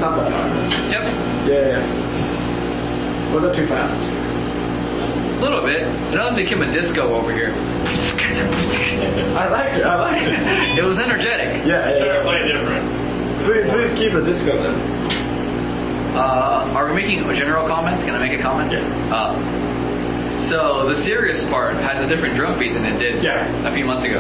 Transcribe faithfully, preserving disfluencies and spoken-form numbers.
tempo. Yep. Yeah, yeah. Was that too fast? A little bit. It almost became a disco over here. I liked it. I liked it. It was energetic. Yeah, yeah. Try to yeah. play different. Please, please keep the disco then. Uh, are we making general comments? Can I make a comment? Yeah. Uh, so the serious part has a different drum beat than it did Yeah. a few months ago.